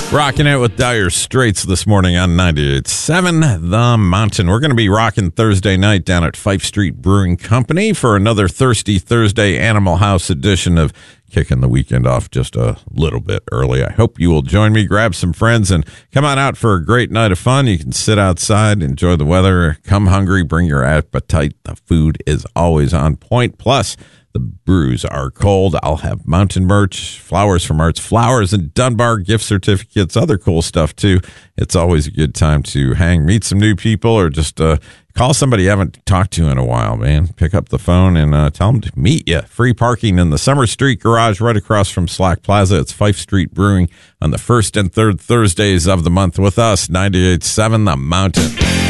Rocking it with Dire Straits this morning on 98.7 The Mountain. We're going to be rocking Thursday night down at Fife Street Brewing Company for another Thirsty Thursday Animal House edition of kicking the weekend off just a little bit early. I hope you will join me, grab some friends, and come on out for a great night of fun. You can sit outside, enjoy the weather, come hungry, bring your appetite. The food is always on point. Plus, the brews are cold. I'll have mountain merch, Flowers from Arts Flowers, and Dunbar gift certificates, other cool stuff too. It's always a good time to hang, meet some new people, or just call somebody you haven't talked to in a while, man. Pick up the phone and tell them to meet you. Free parking in the Summer Street Garage right across from Slack Plaza. It's Fife Street Brewing on the first and third Thursdays of the month with us, 98.7 The Mountain.